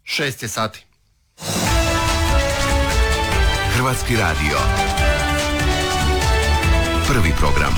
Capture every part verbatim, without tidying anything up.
Šest je sati. Hrvatski radio. Prvi program.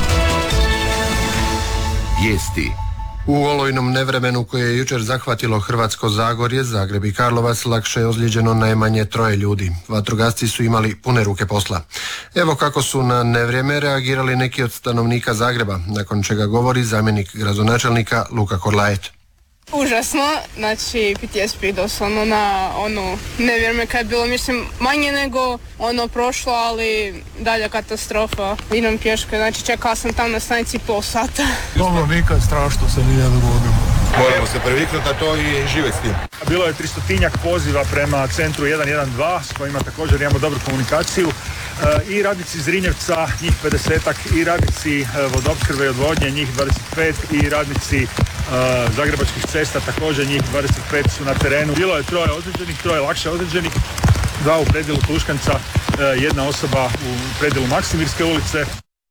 Vijesti. U olujnom nevremenu koje je jučer zahvatilo Hrvatsko Zagorje, Zagreb i Karlovac, lakše je ozlijeđeno najmanje troje ljudi. Vatrogasci su imali pune ruke posla. Evo kako su na nevrijeme reagirali neki od stanovnika Zagreba, nakon čega govori zamjenik gradonačelnika Luka Korlajet. Užasno, znači P T S D doslovno na ono nevrijeme kad je bilo, mislim, manje nego ono prošlo, ali dalja katastrofa. Idem pješke, znači čekala sam tam na stanici pol sata. Dobro, nikad strašno se nije dogodilo. Moramo se previknuti na to i živjeti s tim. Bilo je tristotinjak poziva prema centru jedan jedan dva s kojima također imamo dobru komunikaciju. E, I radnici iz Zrinjevca, njih pedesetak, i radnici e, vodoopskrbe i odvodnje, njih dvadeset pet, i radnici e, Zagrebačkih cesta, također njih dvadeset pet su na terenu. Bilo je troje ozlijeđenih, troje lakše ozlijeđenih, dva u predjelu Tuškanca, e, jedna osoba u predjelu Maksimirske ulice.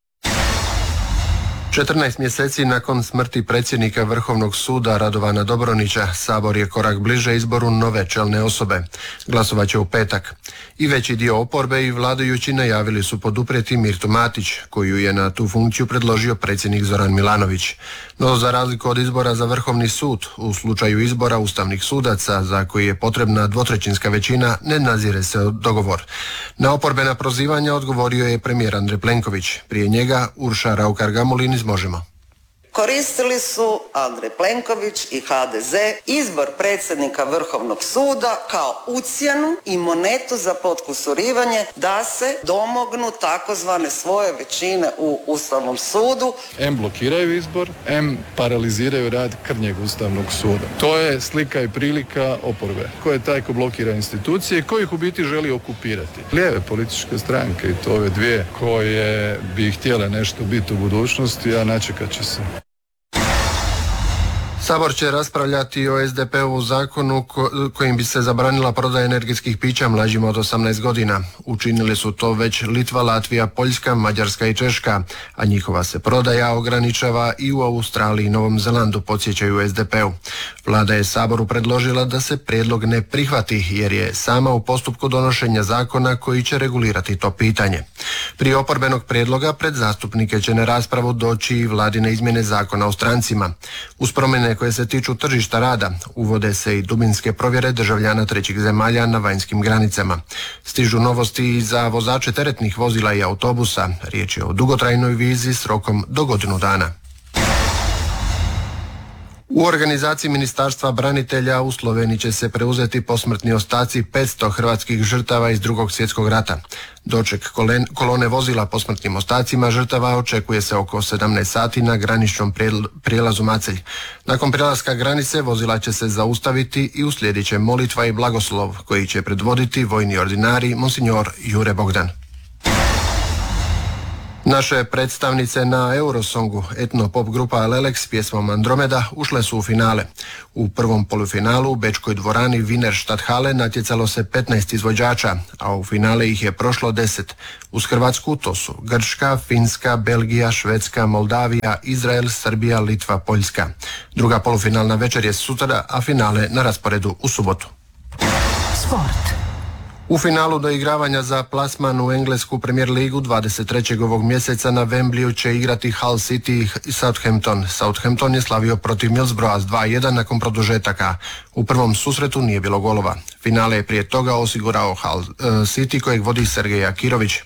četrnaest mjeseci nakon smrti predsjednika Vrhovnog suda Radovana Dobronića, Sabor je korak bliže izboru nove čelne osobe. Glasovat će u petak. I veći dio oporbe i vladajući najavili su poduprijeti Mirtu Matić, koju je na tu funkciju predložio predsjednik Zoran Milanović. No za razliku od izbora za Vrhovni sud, u slučaju izbora ustavnih sudaca, za koji je potrebna dvotrećinska većina, ne nazire se dogovor. Na oporbena prozivanja odgovorio je premijer Andrej Plenković. Prije njega Urša Raukar-Gamulin iz Možemo. Koristili su Andrej Plenković i H D Z izbor predsjednika Vrhovnog suda kao ucjenu i monetu za potkusurivanje da se domognu takozvane svoje većine u Ustavnom sudu. Em blokiraju izbor, em paraliziraju rad krnjeg Ustavnog suda. To je slika i prilika oporbe. Ko je taj ko blokira institucije, ko ih u biti želi okupirati? Lijeve političke stranke, i to ove dvije koje bi htjele nešto biti u budućnosti, a načekat će se. Sabor će raspravljati o S D P-ovu zakonu ko- kojim bi se zabranila prodaja energetskih pića mlađima od osamnaest godina. Učinili su to već Litva, Latvija, Poljska, Mađarska i Češka, a njihova se prodaja ograničava i u Australiji i Novom Zelandu, podsjećaju S D P-u. Vlada je Saboru predložila da se prijedlog ne prihvati jer je sama u postupku donošenja zakona koji će regulirati to pitanje. Prije oporbenog prijedloga pred zastupnike će na raspravu doći i vladine izmjene zakona o strancima. Uz promjene koje se tiču tržišta rada, uvode se i dubinske provjere državljana trećih zemalja na vanjskim granicama. Stižu novosti i za vozače teretnih vozila i autobusa. Riječ je o dugotrajnoj vizi s rokom do godinu dana. U organizaciji Ministarstva branitelja u Sloveniji će se preuzeti posmrtni ostaci petsto hrvatskih žrtava iz Drugog svjetskog rata. Doček kolone vozila posmrtnim ostacima žrtava očekuje se oko sedamnaest sati na graničnom prijelazu Macelj. Nakon prelaska granice vozila će se zaustaviti i uslijedit će molitva i blagoslov koji će predvoditi vojni ordinari monsignor Jure Bogdan. Naše predstavnice na Eurosongu, etno-pop grupa Lelek s pjesmom Andromeda, ušle su u finale. U prvom polufinalu u bečkoj dvorani Wiener Stadthalle natjecalo se petnaest izvođača, a u finale ih je prošlo deset. Uz Hrvatsku to su Grčka, Finska, Belgija, Švedska, Moldavija, Izrael, Srbija, Litva, Poljska. Druga polufinalna večer je sutra, a finale na rasporedu u subotu. Sport. U finalu doigravanja za plasman u englesku Premier ligu dvadeset trećeg ovog mjeseca na Wembleyu će igrati Hull City i Southampton. Southampton je slavio protiv Middlesbrougha s dva jedan nakon produžetaka. U prvom susretu nije bilo golova. Finale je prije toga osigurao Hull City kojeg vodi Sergej Akirović.